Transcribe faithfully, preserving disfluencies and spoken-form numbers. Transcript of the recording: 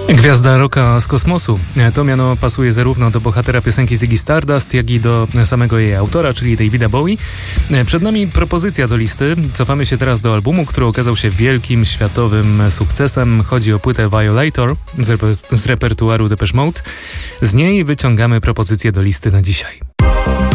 Gwiazda rocka z kosmosu. To miano pasuje zarówno do bohatera piosenki Ziggy Stardust, jak i do samego jej autora, czyli Davida Bowie. Przed nami propozycja do listy. Cofamy się teraz do albumu, który okazał się wielkim, światowym sukcesem. Chodzi o płytę Violator z, reper- z repertuaru Depeche Mode. Z niej wyciągamy propozycję do listy na dzisiaj.